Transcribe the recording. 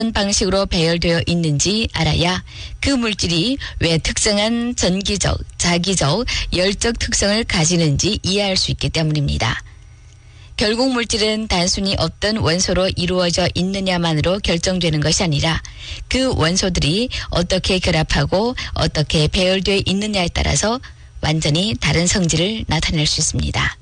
방식으로 배열되어 있는지 알아야 그 물질이 왜 특정한 전기적, 자기적, 열적 특성을 가지는지 이해할 수 있기 때문입니다. 결국 물질은 단순히 어떤 원소로 이루어져 있느냐만으로 결정되는 것이 아니라 그 원소들이 어떻게 결합하고 어떻게 배열되어 있느냐에 따라서 완전히 다른 성질을 나타낼 수 있습니다.